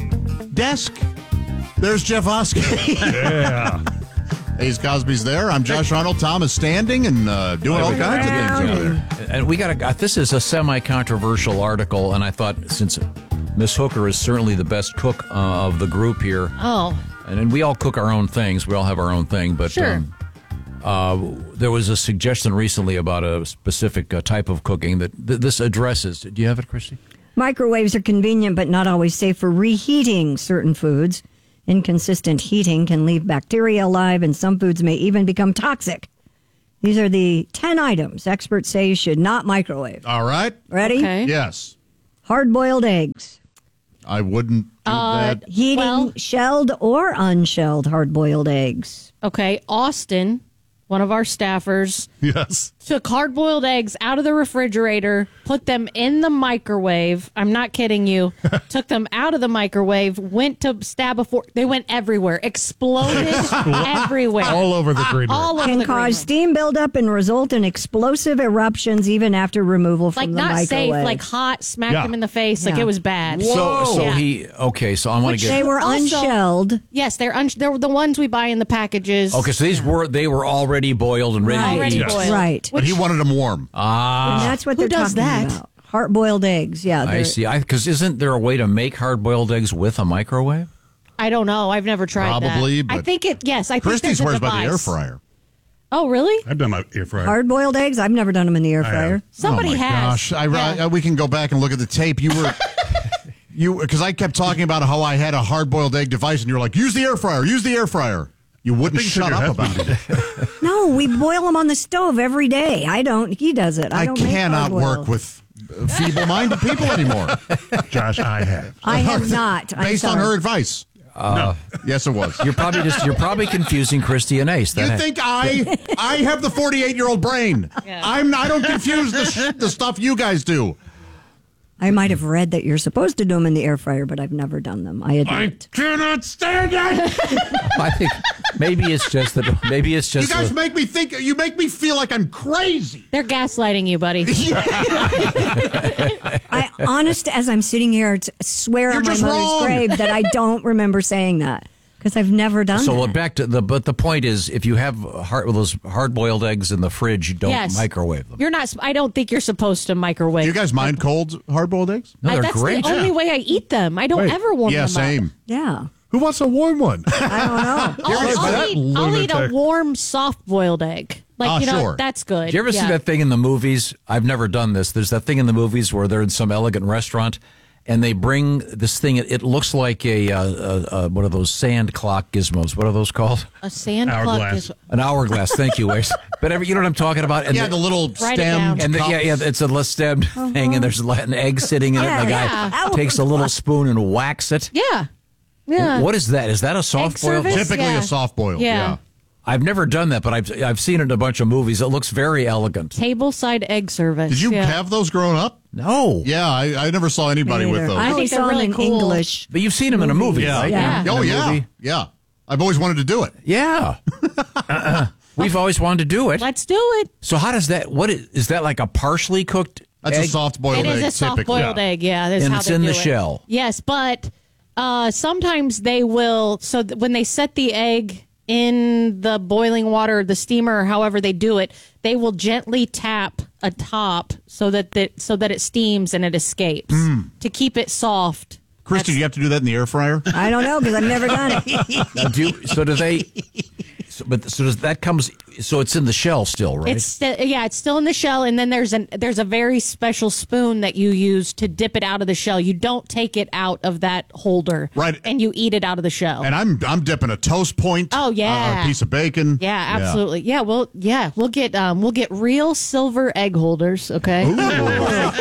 desk. There's Jeff Oskey. Yeah. Hayes Cosby's there. I'm Josh Arnold. Tom is standing and doing all kinds of things out there. And we got this is a semi-controversial article, and I thought since Miss Hooker is certainly the best cook of the group here. Oh. And we all cook our own things. We all have our own thing. But sure. There was a suggestion recently about a specific type of cooking that this addresses. Do you have it, Christy? Microwaves are convenient, but not always safe for reheating certain foods. Inconsistent heating can leave bacteria alive, and some foods may even become toxic. These are the 10 items experts say you should not microwave. All right. Ready? Okay. Yes. Hard-boiled eggs. I wouldn't do that. Heating shelled or unshelled hard-boiled eggs. Okay, Austin, one of our staffers, Yes. took hard-boiled eggs out of the refrigerator, put them in the microwave. I'm not kidding you. Took them out of the microwave, went to stab a fork. They went everywhere. Exploded everywhere. All over the green room. All over Can the green cause room. steam buildup and result in explosive eruptions even after removal from Like the not safe, microwave. like hot, smacked Yeah. him in the face, like Yeah. it was bad. So Yeah. So I want to get. They were Also- unshelled. Yes, they're the ones we buy in the packages. Okay, so they were already boiled and ready Right. to Already eat. boiled. Right. But he wanted them warm. Ah, And that's what Who they're does talking that? about. Hard-boiled eggs. Yeah. I they're- see. Because isn't there a way to make hard-boiled eggs with a microwave? I don't know. I've never tried Probably, that. but I think it. Yes, I think Christy there's a swears by the air device. fryer. Oh, really? I've done my air fryer. Hard-boiled eggs? I've never done them in the air fryer. Somebody oh my has. Gosh, Yeah. we can go back and look at the tape. You were, because I kept talking about how I had a hard-boiled egg device, and you're like, use the air fryer, use the air fryer. You wouldn't think shut your up about husband it. No, we boil them on the stove every day. I don't. He does it. I I don't make cannot hard-boiled. work with feeble-minded people anymore. Josh, I have. I have not. I'm Based on sorry. her advice. No. Yes, it was. You're probably confusing Christy and Ace. You think I have the 48-year-old brain? I don't confuse the stuff you guys do. I might have read that you're supposed to do them in the air fryer, but I've never done them. I admit. Cannot stand it. I think maybe it's just that. Maybe it's just. You guys make me think. You make me feel like I'm crazy. They're gaslighting you, buddy. I, honest as I'm sitting here, swear You're on my just mother's wrong. grave that I don't remember saying that because I've never done So that. back to but the point is, if you have those hard-boiled eggs in the fridge, you don't Yes. microwave them. You're not. I don't think you're supposed to microwave. Do you guys mind cold hard-boiled eggs? No, they're That's great. the only way I eat them. I don't Wait. ever warm Yeah, them same. up. Yeah. Who wants a warm one? I don't know. I'll eat a lunatic? warm, soft-boiled egg. Like sure. that's good. Do you ever see that thing in the movies? I've never done this. There's that thing in the movies where they're in some elegant restaurant, and they bring this thing. It looks like a one of those sand clock gizmos. What are those called? A sand clock Hourglass. is. An hourglass. Thank you, Ace. But you know what I'm talking about? And Yeah, the little Write it down. stem. and it's a less stemmed thing, and there's an egg sitting in it. And the guy Yeah. takes a little spoon and whacks it. Yeah. Yeah. What is that? Is that a soft boiled? service? Typically Yeah. a soft boiled. Yeah. I've never done that, but I've seen it in a bunch of movies. It looks very elegant. Tableside egg service. Did you Yeah. have those growing up? No. Yeah, I never saw anybody with those. I only think they're saw them really in cool. English. But you've seen them in a movie, Yeah. right? Yeah. In Oh, a yeah. movie? Yeah. I've always wanted to do it. Yeah. We've always wanted to do it. Let's do it. So how does that? What is that like a partially cooked? That's egg? a soft-boiled It egg, is a soft typically. boiled egg. Yeah, that's And how it's they in do the it. shell. Yes, but sometimes they will. So when they set the egg in the boiling water, the steamer, or however they do it, they will gently tap a top so that it steams and it escapes to keep it soft. Christy, do you have to do that in the air fryer? I don't know because I've never done it. Do they? So does that comes? So it's in the shell still, right? It's still in the shell, and then there's a very special spoon that you use to dip it out of the shell. You don't take it out of that holder, Right. And you eat it out of the shell. And I'm dipping a toast point. Oh, yeah. A piece of bacon. Yeah, absolutely. Yeah, we'll get real silver egg holders. Okay.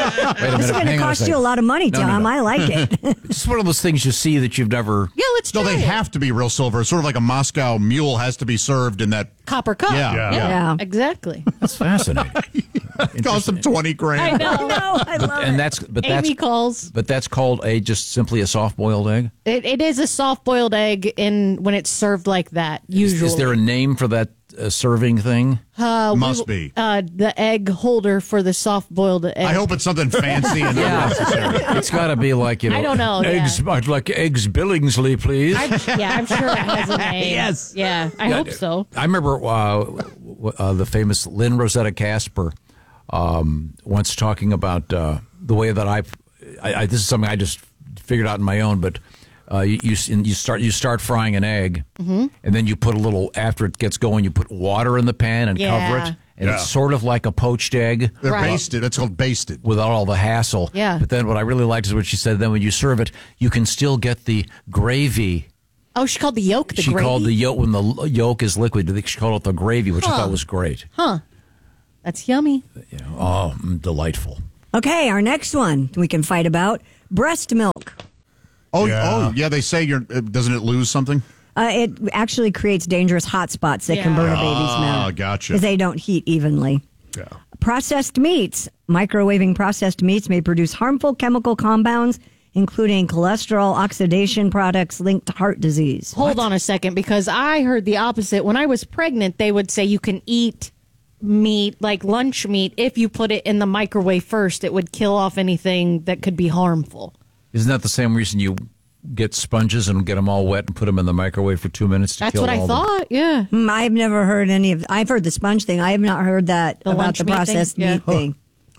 This is going to cost you a lot of money, Tom. I like it. It's one of those things you see that you've never. Yeah, let's try No, they have to be real silver. It's sort of like a Moscow Mule has to be served in that copper cup. Yeah. Exactly. That's fascinating. It cost them $20,000. I know. I love And it. that's Amy calls. But that's called just simply a soft boiled egg. It is a soft boiled egg when it's served like that. Usually, Is there a name for that serving thing? Must be the egg holder for the soft boiled egg. I hope it's something fancy and unnecessary. It's got to be like, I don't know. Eggs. I'd like eggs Billingsley, please. I'm sure it has a name. Yes. Yeah, I hope so. I remember the famous Lynn Rosetta Casper once talking about the way that I this is something I just figured out on my own, but you start frying an egg, and then you put a little, after it gets going, you put water in the pan and cover it, and it's sort of like a poached egg. They're basted. It's called basted. Without all the hassle. Yeah. But then what I really liked is what she said, then when you serve it, you can still get the gravy. Oh, she called the yolk the gravy? She called the yolk, when the yolk is liquid, she called it the gravy, which I thought was great. Huh. That's yummy. Oh, delightful. Okay, our next one we can fight about, breast milk. Oh, yeah. They say doesn't it lose something? It actually creates dangerous hot spots that can burn a baby's mouth. Oh, gotcha. Because they don't heat evenly. Yeah. Processed meats. Microwaving processed meats may produce harmful chemical compounds, including cholesterol oxidation products linked to heart disease. Hold on a second, because I heard the opposite. When I was pregnant, they would say you can eat meat, like lunch meat, if you put it in the microwave first. It would kill off anything that could be harmful. Isn't that the same reason you get sponges and get them all wet and put them in the microwave for 2 minutes to That's kill what I all thought, yeah. I've never heard any of. I've heard the sponge thing. I have not heard that about lunch the meat processed thing? Yeah. meat thing.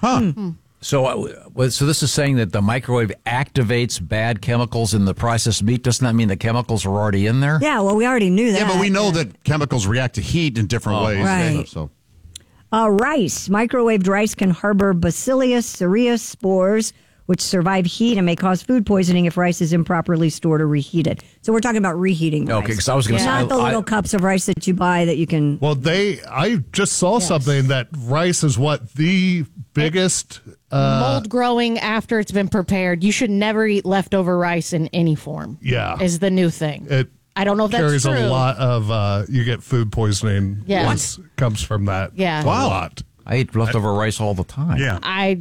So this is saying that the microwave activates bad chemicals in the processed meat. Doesn't that mean the chemicals are already in there? Yeah, well, we already knew that. Yeah, but we know that chemicals react to heat in different ways. Right. So. Rice. Microwaved rice can harbor Bacillus cereus spores, which survive heat and may cause food poisoning if rice is improperly stored or reheated. So we're talking about reheating rice. Okay, because I was going to say... Not the little cups of rice that you buy that you can... Well, I just saw something that rice is the biggest... mold growing after it's been prepared. You should never eat leftover rice in any form. Yeah. Is the new thing. I don't know if that's carries true. a lot of, you get food poisoning. Yes. Comes from that. Yeah. A lot. I eat leftover rice all the time. Yeah. I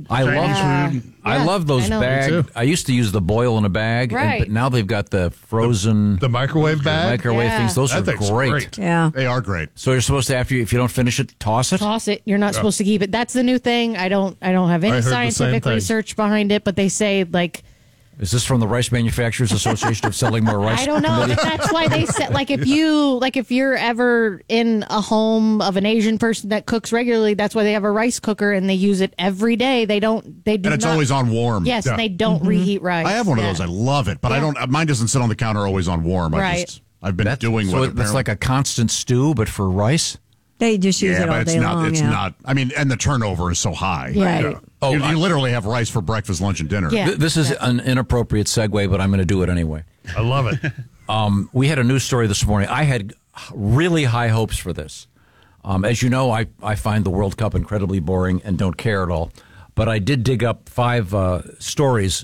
love those bags. I used to use the boil in a bag, Right. but now they've got the frozen... The microwave bag? Microwave things. Those are great. Yeah. They are great. So you're supposed to, if you don't finish it, toss it? Toss it. You're not supposed to keep it. That's the new thing. I don't have I any heard the same scientific thing. research behind it, but they say Is this from the Rice Manufacturers Association of Selling More Rice? I don't know. Committee? That's why they said if you're ever in a home of an Asian person that cooks regularly, that's why they have a rice cooker and they use it every day. They do And it's not- always on warm. Yes, and they don't reheat rice. I have one of those. I love it, but I don't. Mine doesn't sit on the counter always on warm. Right. I've been doing So with it. it's like a constant stew, but for rice? They just use it all but it's day not. long. It's yeah. not. I mean, and the turnover is so high. Right. Oh, you literally have rice for breakfast, lunch, and dinner. This is an inappropriate segue, but I'm going to do it anyway. I love it. We had a news story this morning. I had really high hopes for this. As you know, I find the World Cup incredibly boring and don't care at all. But I did dig up 5 stories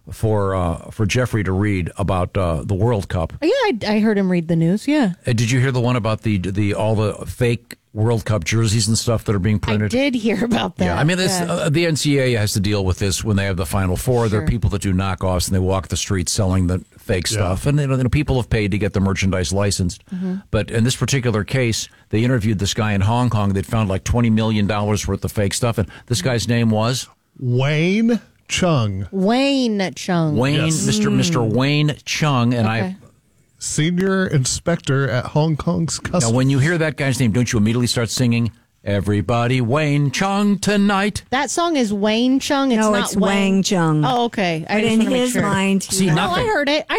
for Jeffrey to read about the World Cup. Yeah, I heard him read the news. Yeah, Did you hear the one about the all the fake World Cup jerseys and stuff that are being printed? I did hear about that. Yeah, I mean, the NCAA has to deal with this when they have the Final Four. There are people that do knockoffs and they walk the streets selling the fake stuff, and people have paid to get the merchandise licensed. But in this particular case, they interviewed this guy in Hong Kong. They'd found like $20 million worth of fake stuff, and this guy's name was Wayne Chung. Wayne Chung. Mr. Wayne Chung, and Senior inspector at Hong Kong's customs. Now, when you hear that guy's name, don't you immediately start singing, "Everybody Wayne Chung tonight"? That song is Wayne Chung. It's No, not it's Wang Chung. Oh, okay. But in his mind, See, no, nothing. I heard it.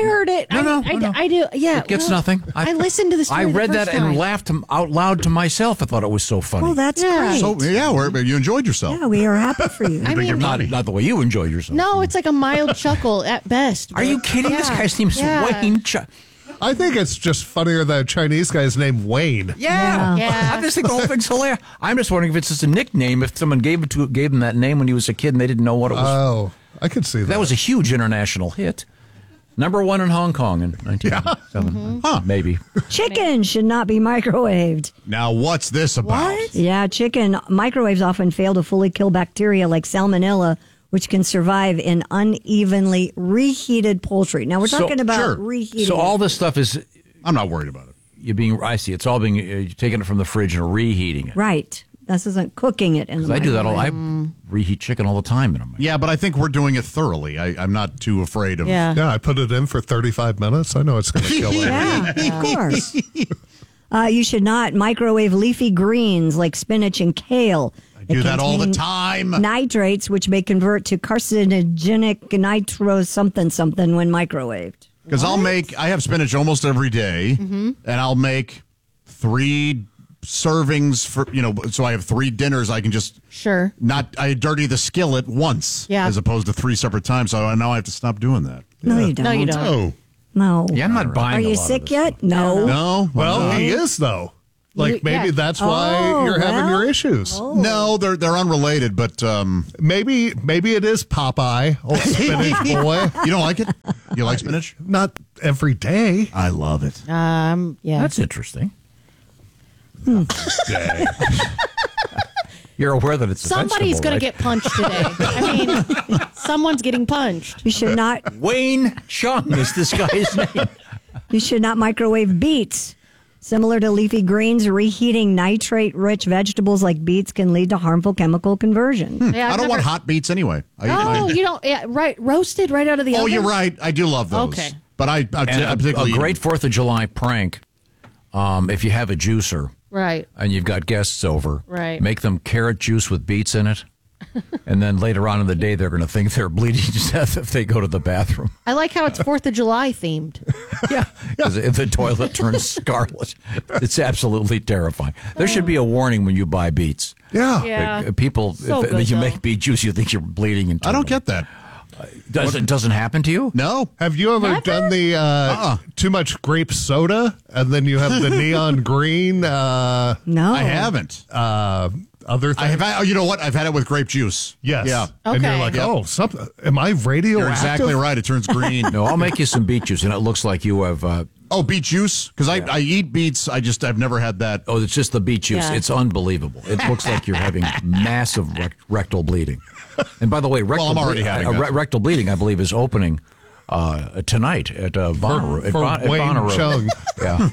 I do. Yeah, It gets nothing. I listened to the story. I read the that first and time. laughed out loud to myself. I thought it was so funny. well, that's great. So you enjoyed yourself. Yeah, we are happy for you. I mean, not the way you enjoyed yourself. no, it's like a mild chuckle at best. Are you kidding? This guy's name is Wayne Chung. I think it's just funnier that a Chinese guy's named Wayne. Yeah. I just think the whole thing's hilarious. I'm just wondering if it's just a nickname, if someone gave him that name when he was a kid and they didn't know what it was. Oh, I could see that. That was a huge international hit. Number 1 in Hong Kong in 1997. Huh, maybe. Chicken should not be microwaved. Now, what's this about? Yeah, chicken microwaves often fail to fully kill bacteria like salmonella, which can survive in unevenly reheated poultry. Now, we're talking about reheating. So all this stuff is... I'm not worried about it. I see. It's all being... You're taking it from the fridge and reheating it. Right. This isn't cooking it in the I do that microwave. I reheat chicken all the time. Yeah, but I think we're doing it thoroughly. I'm not too afraid of... Yeah, I put it in for 35 minutes. I know it's going to kill it. Yeah, of course. You should not microwave leafy greens like spinach and kale. I do that all the time. Nitrates, which may convert to carcinogenic nitro something when microwaved. Because I have spinach almost every day, and I'll make 3 servings for, so I have 3 dinners. I can just I dirty the skillet once as opposed to 3 separate times. So now I have to stop doing that. No, you don't. No, you don't. No. Yeah, I'm not buying. Are you sick yet? No. No. Well, he is though. Like maybe that's why you're having your issues. No, they're unrelated, but maybe it is Popeye, old spinach boy. You don't like it? You like spinach? Not every day. I love it. Yeah. That's interesting. You're aware that it's somebody's going to get punched today. I mean, someone's getting punched. You should not. Wayne Chung is this guy's name. You should not microwave beets. Similar to leafy greens, reheating nitrate-rich vegetables like beets can lead to harmful chemical conversion. I don't want hot beets anyway. You don't. Yeah, right, roasted right out of the oven. Oh, you're right. I do love those. Okay. But I particularly a great 4th of July prank. If you have a juicer. Right. And you've got guests over. Right. Make them carrot juice with beets in it. And then later on in the day, they're going to think they're bleeding to death if they go to the bathroom. I like how it's 4th of July themed. Yeah. Because if the toilet turns scarlet, it's absolutely terrifying. There should be a warning when you buy beets. Yeah. People, So if good, you though. make beet juice, you think you're bleeding internally. I don't get that. It doesn't happen to you? No. Have you ever done the too much grape soda and then you have the neon green? No. I haven't. Other things? You know what? I've had it with grape juice. Yes. Yeah. And you're like, something. Am I radioactive? You're exactly right. It turns green. No, I'll make you some beet juice, and it looks like you have... beet juice? Because I eat beets. I've never had that. Oh, it's just the beet juice. Yeah. It's unbelievable. It looks like you're having massive rectal bleeding. And by the way, I'm already having that. rectal bleeding, I believe, is opening tonight at Bonnaroo. For Wayne Chung. Yeah.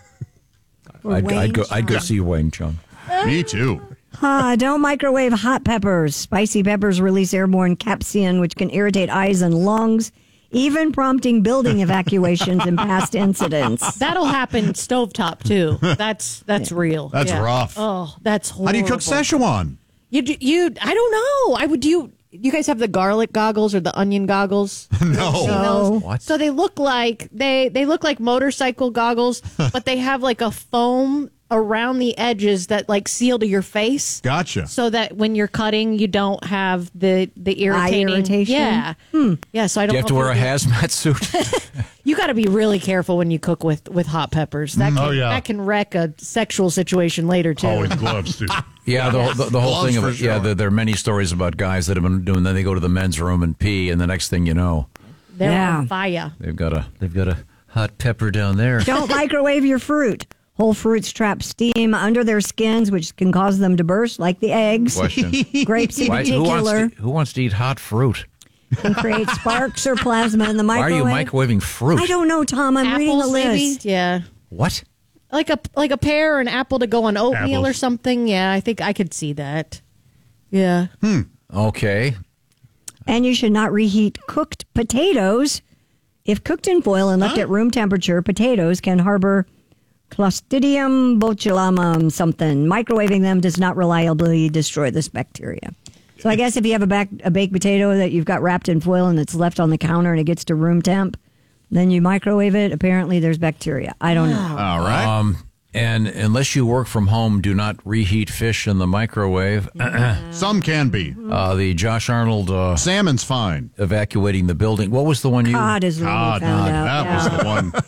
I'd go see Wayne Chung. Me too. Don't microwave hot peppers. Spicy peppers release airborne capsaicin, which can irritate eyes and lungs, even prompting building evacuations in past incidents. That'll happen stovetop too. That's real. That's rough. Oh, that's horrible. How do you cook Szechuan? I don't know. You guys have the garlic goggles or the onion goggles? No. What? So they look like they look like motorcycle goggles, but they have like a foam around the edges that like seal to your face. Gotcha. So that when you're cutting, you don't have the irritating. Eye irritation? Yeah. Yeah. So I don't. Do you have to know wear a if hazmat suit? You got to be really careful when you cook with hot peppers. That can wreck a sexual situation later too. Always gloves too. Yeah, the whole thing of it. Sure. Yeah, there are many stories about guys that have been doing. Then they go to the men's room and pee, and the next thing you know, They're on fire. they've got a hot pepper down there. Don't microwave your fruit. Whole fruits trap steam under their skins, which can cause them to burst, like the eggs. Question. Grapes in Who particular wants to eat hot fruit? can create sparks or plasma in the Why are microwave. you microwaving fruit? I don't know, Tom. I'm reading a Apples, list. maybe? Yeah. What? Like a pear or an apple to go on oatmeal Apples. or something. Yeah, I think I could see that. Yeah. Okay. And you should not reheat cooked potatoes. If cooked in foil and left at room temperature, potatoes can harbor Clostridium botulinum something. Microwaving them does not reliably destroy this bacteria. So I guess if you have a baked potato that you've got wrapped in foil and it's left on the counter and it gets to room temp, then you microwave it. Apparently there's bacteria. I don't know. All right. And unless you work from home, do not reheat fish in the microwave. Some can be. The Josh Arnold salmon's fine. Evacuating the building. What was the one you? Cod is the one we found out. That was the one.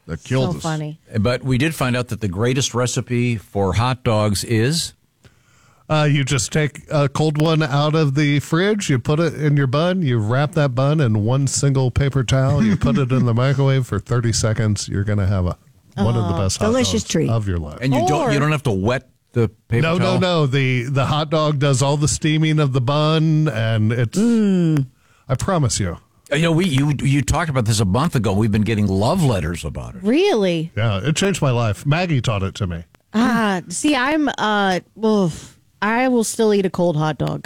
That killed So us. funny. But we did find out that the greatest recipe for hot dogs is You just take a cold one out of the fridge, you put it in your bun, you wrap that bun in one single paper towel, you put it in the microwave for 30 seconds. You're going to have one of the best hot delicious dogs treat. of your life. and you don't have to wet the paper towel. No. The hot dog does all the steaming of the bun, and it's. I promise you. You talked about this a month ago. We've been getting love letters about it. Really? Yeah, it changed my life. Maggie taught it to me. See, I'm I will still eat a cold hot dog.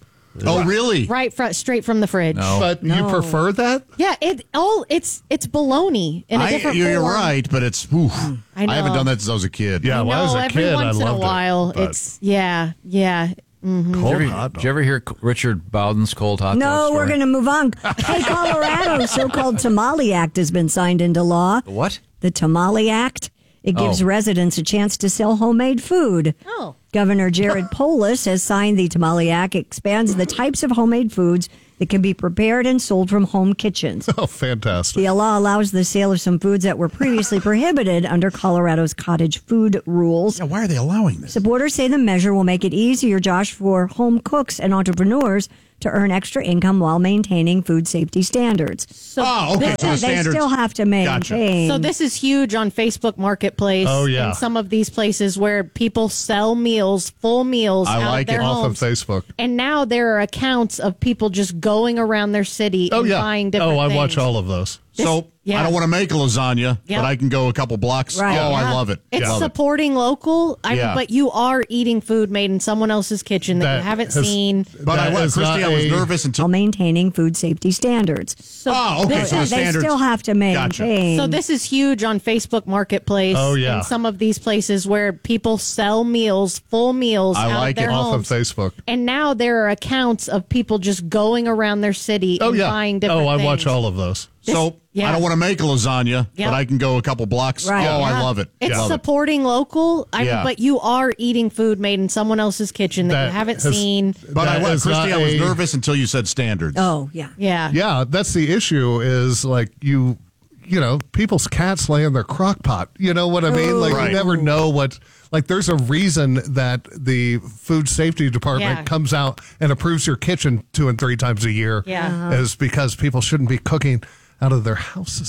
Oh, really? Right, straight from the fridge. But you prefer that? Yeah, it's bologna in a different You're form. right, but it's. Oof. I know. I haven't done that since I was a kid. Yeah, I when I was know, a every kid, I once in a loved it, while, but- it's yeah. Mm-hmm. Did you ever hear Richard Bowden's cold hot dog No, story? we're going to move on. Hey, Colorado's so-called Tamale Act has been signed into law. The what? The Tamale Act. It gives residents a chance to sell homemade food. Oh. Governor Jared Polis has signed the Tamale Act. It expands the types of homemade foods that can be prepared and sold from home kitchens. Oh, fantastic. The law allows the sale of some foods that were previously prohibited under Colorado's cottage food rules. Yeah, why are they allowing this? Supporters say the measure will make it easier, Josh, for home cooks and entrepreneurs to earn extra income while maintaining food safety standards. So okay. So the They standards. still have to maintain. So this is huge on Facebook Marketplace. Oh, yeah. And some of these places where people sell meals, full meals I out like of their it. Off of homes. Facebook. And now there are accounts of people just going around their city Oh, and yeah. buying different I things. watch all of those. So yeah. I don't want to make a lasagna, Yep. but I can go a couple blocks. Right. Oh, I Yeah. love it. It's Love it. supporting local, but you are eating food made in someone else's kitchen that you haven't seen. But I was nervous until while maintaining food safety standards. So okay. this- So the They standards. still have to maintain. So this is huge on Facebook Marketplace. Oh, yeah. And some of these places where people sell meals, full meals I out like of their it. Off of homes. Facebook. And now there are accounts of people just going around their city Oh, and yeah. buying different I things. watch all of those. So I don't want to make a lasagna, Yep. but I can go a couple blocks. Right. Oh, Yeah. I love it. It's Love it. supporting local, Yeah. but you are eating food made in someone else's kitchen that you haven't seen. But That is Christy, not I was a- nervous until you said standards. Oh, yeah. Yeah. Yeah, that's the issue is like you know, people's cats lay in their crock pot. You know what I mean? Like Right. you never know what, like there's a reason that the food safety department Yeah. comes out and approves your kitchen 2 and 3 times a year. Yeah. Is because people shouldn't be cooking out of their houses.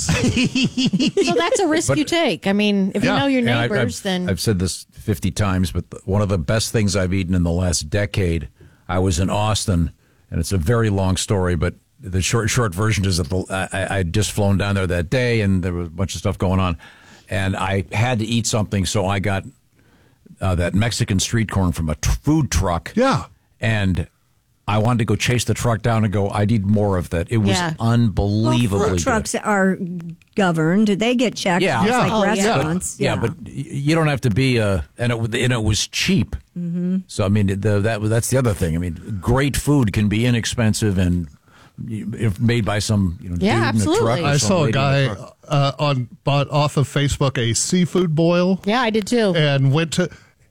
So that's a risk you take. I mean, if you know your And neighbors, then I've said this 50 times, but one of the best things I've eaten in the last decade, I was in Austin, and it's a very long story, but the short version is that I'd just flown down there that day, and there was a bunch of stuff going on, and I had to eat something, so I got that Mexican street corn from a food truck. Yeah. And I wanted to go chase the truck down and go, I need more of that. It was Yeah. unbelievably Food good. trucks are governed. They get checked Yeah. just Yeah. like Oh, yeah. restaurants. Yeah, but you don't have to be and it was cheap. Mm-hmm. So I mean, that's the other thing. I mean, great food can be inexpensive and if made by some dude in a absolutely. truck. or I some saw a lady in guy truck. bought off of Facebook a seafood boil. yeah, I did too. And went to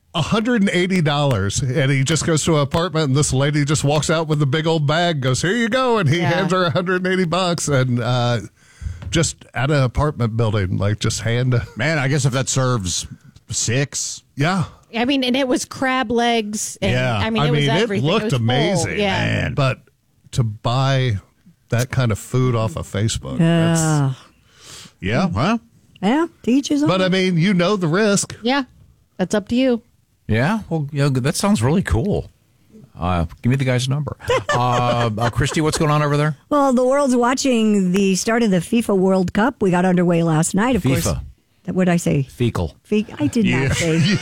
$180, and he just goes to an apartment, and this lady just walks out with a big old bag, goes, "Here you go," and he hands her $180, and just at an apartment building, like just hand. Man, I guess if that serves 6. Yeah, I mean, and it was crab legs. And, Yeah. I mean, it was everything. it looked was full. amazing, Yeah. man. But to buy that kind of food off of Facebook, that's, Yeah, well. Yeah, teach his own. but I mean, you know the risk. Yeah. That's up to you. Yeah, well, that sounds really cool. Give me the guy's number. Christy, what's going on over there? Well, the world's watching the start of the FIFA World Cup. We got underway last night, of course. FIFA. What did I say? Fecal. I did not say. You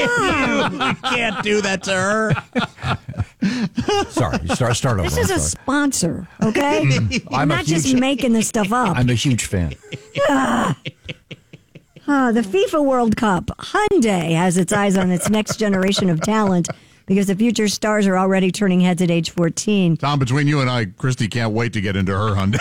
can't do that to her. Sorry, start over. This is I'm a sorry. sponsor, okay? You're I'm a not just huge- making this stuff up. I'm a huge fan. The FIFA World Cup. Hyundai has its eyes on its next generation of talent because the future stars are already turning heads at age 14. Tom, between you and I, Christy can't wait to get into her Hyundai.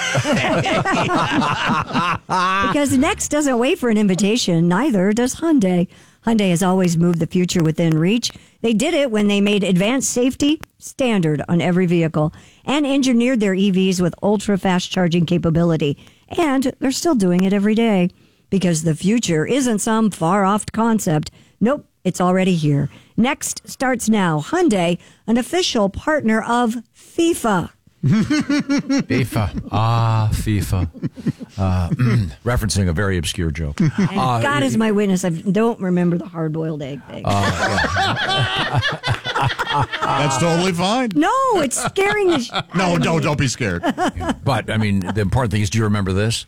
Because Next doesn't wait for an invitation, neither does Hyundai. Hyundai has always moved the future within reach. They did it when they made advanced safety standard on every vehicle and engineered their EVs with ultra-fast charging capability. And they're still doing it every day. because the future isn't some far-off concept. Nope, it's already here. Next starts now. Hyundai, an official partner of FIFA. FIFA. FIFA. Referencing a very obscure joke. And God is my witness. I don't remember the hard-boiled egg thing. That's totally fine. No, it's scaring the No, don't be scared. But, I mean, the important thing is, do you remember this?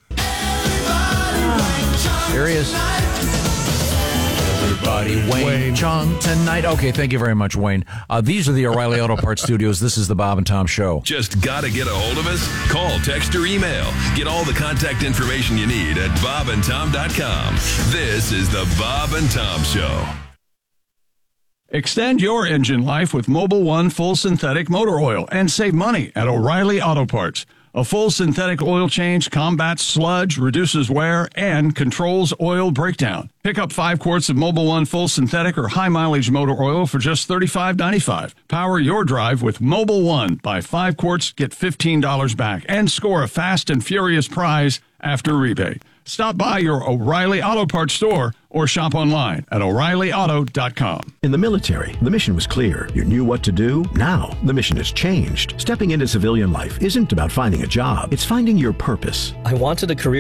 Here he is. Everybody, Wayne Chung tonight. Okay, thank you very much, Wayne. These are the O'Reilly Auto Parts Studios. This is the Bob and Tom Show. Just gotta get a hold of us? Call, text, or email. Get all the contact information you need at bobandtom.com. This is the Bob and Tom Show. Extend your engine life with Mobil 1 full synthetic motor oil and save money at O'Reilly Auto Parts. A full synthetic oil change combats sludge, reduces wear, and controls oil breakdown. Pick up 5 quarts of Mobil 1 full synthetic or high-mileage motor oil for just $35.95. Power your drive with Mobil 1. Buy 5 quarts, get $15 back, and score a fast and furious prize after rebate. Stop by your O'Reilly Auto Parts store or shop online at O'ReillyAuto.com. In the military, the mission was clear. You knew what to do. Now, the mission has changed. Stepping into civilian life isn't about finding a job. It's finding your purpose. I wanted a career